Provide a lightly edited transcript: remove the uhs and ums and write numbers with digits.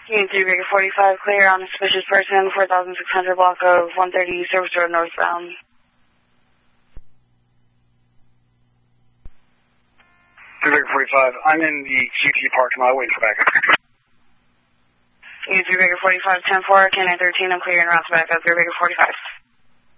Unit 3 Baker 45, clear on a suspicious person, 4600 block of 130 Service Road northbound. Baker 45, I'm in the QT parking lot waiting for backup. Unit 3 Baker 45, 10-4, Canine 13, I'm clearing route to backup, 3 Baker 45.